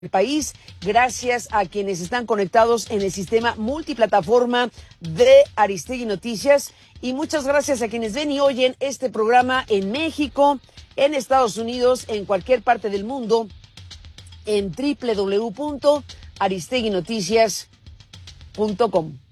país, gracias a quienes están conectados en el sistema multiplataforma de Aristegui Noticias, y muchas gracias a quienes ven y oyen este programa en México, en Estados Unidos, en cualquier parte del mundo, en www.aristeguinoticias.com.